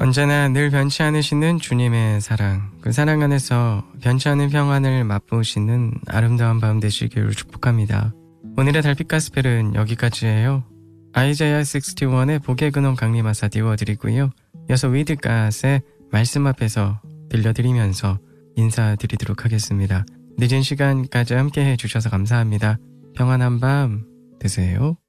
언제나 늘 변치 않으시는 주님의 사랑, 그 사랑 안에서 변치 않은 평안을 맛보시는 아름다운 밤 되시기를 축복합니다. 오늘의 달빛 가스펠은 여기까지예요. 아이자야 61의 복의 근원 강림하사 띄워드리고요. 이어서 위드갓의 말씀 앞에서 들려드리면서 인사드리도록 하겠습니다. 늦은 시간까지 함께 해주셔서 감사합니다. 평안한 밤 되세요.